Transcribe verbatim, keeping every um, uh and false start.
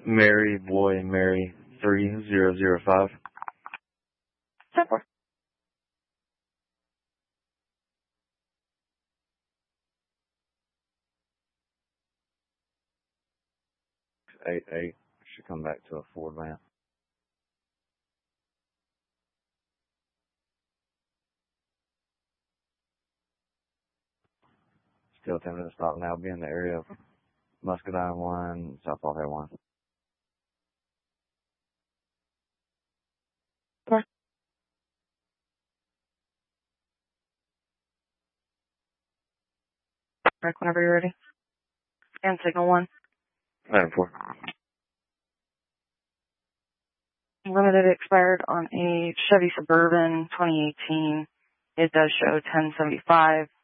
Mary, boy, Mary, three zero zero five. ten four. Eight eight should come back to a Ford van. Still attempting to stop now. Be in the area of Muscadine one, South Walker one. Four. Break whenever you're ready. And signal one. Nine four. Limited expired on a Chevy Suburban twenty eighteen. It does show ten seventy-five.